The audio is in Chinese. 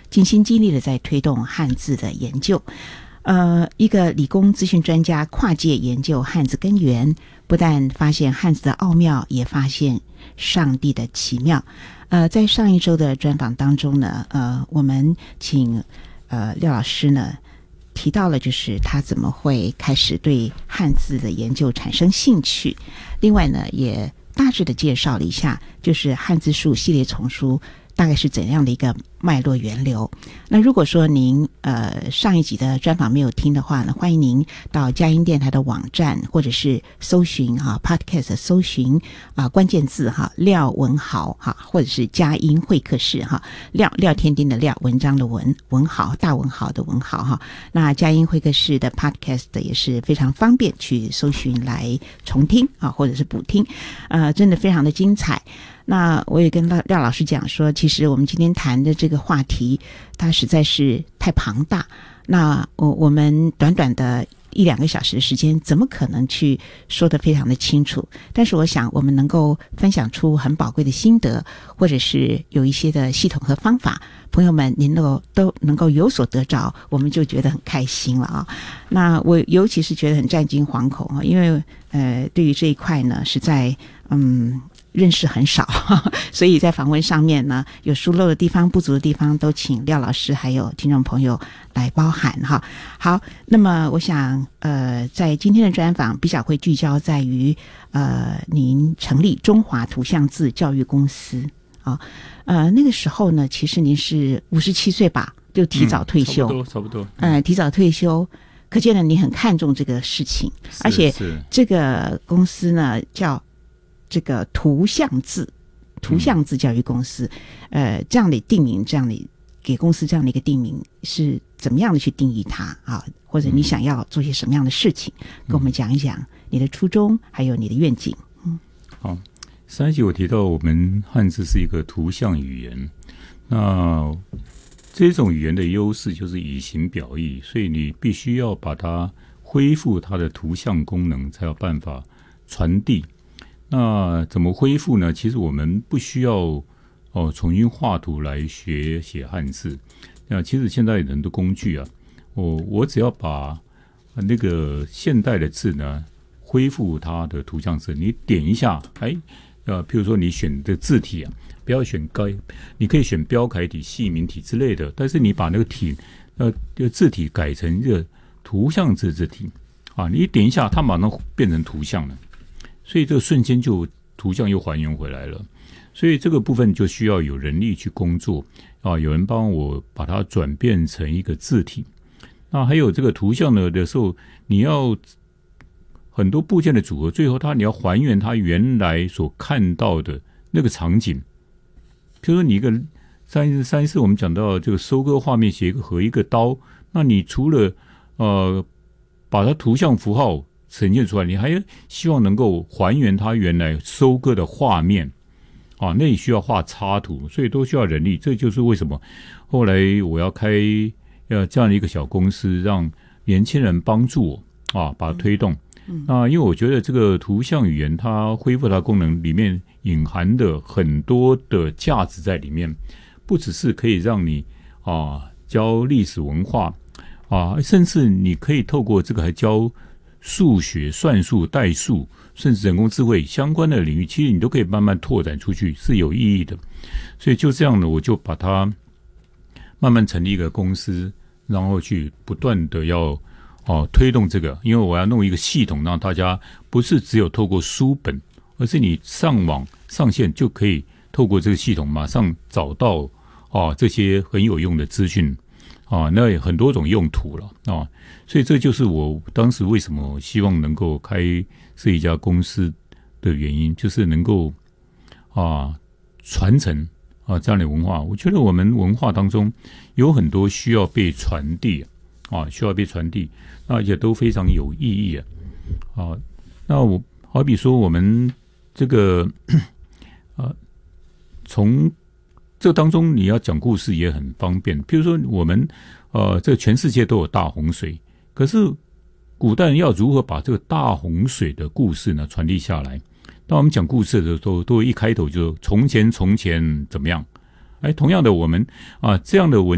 尽心尽力的在推动汉字的研究。一个理工资讯专家跨界研究汉字根源，不但发现汉字的奥妙，也发现上帝的奇妙。在上一周的专访当中呢，我们请廖老师呢提到了就是他怎么会开始对汉字的研究产生兴趣，另外呢也大致的介绍了一下就是汉字树系列丛书大概是怎样的一个脉络源流。那如果说您上一集的专访没有听的话呢，欢迎您到佳音电台的网站或者是搜寻Podcast 搜寻关键字廖文豪或者是佳音会客室廖天丁的廖，文章的文豪，大文豪的文豪那佳音会客室的 Podcast 也是非常方便去搜寻来重听或者是补听，真的非常的精彩。那我也跟廖老师讲说，其实我们今天谈的这个话题它实在是太庞大，那我们短短的1-2个小时的时间怎么可能去说得非常的清楚，但是我想我们能够分享出很宝贵的心得，或者是有一些的系统和方法，朋友们您都能够有所得着，我们就觉得很开心了那我尤其是觉得很战惊惶恐因为对于这一块呢实在认识很少所以在访问上面呢有疏漏的地方不足的地方都请廖老师还有听众朋友来包涵好，那么我想在今天的专访比较会聚焦在于您成立中华图像字教育公司那个时候呢其实您是57岁吧，就提早退休差不多提早退休，可见呢你很看重这个事情，而且这个公司呢叫这个图像字教育公司这样的定名，这样的给公司这样的一个定名是怎么样的去定义它或者你想要做些什么样的事情跟我们讲一讲你的初衷还有你的愿景好，上一集我提到我们汉字是一个图像语言，那这种语言的优势就是以形表意，所以你必须要把它恢复它的图像功能才有办法传递。那怎么恢复呢？其实我们不需要重新画图来写汉字。那其实现在有很多工具我只要把那个现代的字呢恢复它的图像字，你点一下，譬如说你选的字体不要选你可以选标楷体、细明体之类的，但是你把那个字体改成一个图像字体你一点一下，它马上变成图像了。所以这个瞬间就图像又还原回来了，所以这个部分就需要有人力去工作有人帮我把它转变成一个字体。那还有这个图像呢的时候，你要很多部件的组合，最后你要还原它原来所看到的那个场景。比如说你一个上一次我们讲到这个收割画面写一个和一个刀，那你除了把它图像符号呈现出来，你还希望能够还原它原来收割的画面那也需要画插图，所以都需要人力。这就是为什么后来我要开这样的一个小公司，让年轻人帮助我把它推动。那因为我觉得这个图像语言它恢复它功能里面隐含的很多的价值在里面，不只是可以让你教历史文化甚至你可以透过这个还教数学、算术、代数，甚至人工智慧相关的领域，其实你都可以慢慢拓展出去，是有意义的。所以就这样呢，我就把它慢慢成立一个公司，然后去不断的要推动这个，因为我要弄一个系统，让大家不是只有透过书本，而是你上网上线就可以透过这个系统马上找到这些很有用的资讯那有很多种用途了所以这就是我当时为什么希望能够开设一家公司的原因，就是能够传承这样的文化。我觉得我们文化当中有很多需要被传递需要被传递，那也都非常有意义那我好比说我们这个从这当中你要讲故事也很方便。譬如说我们这全世界都有大洪水，可是古代人要如何把这个大洪水的故事呢传递下来？当我们讲故事的时候，都一开头就从前从前怎么样？同样的我们这样的文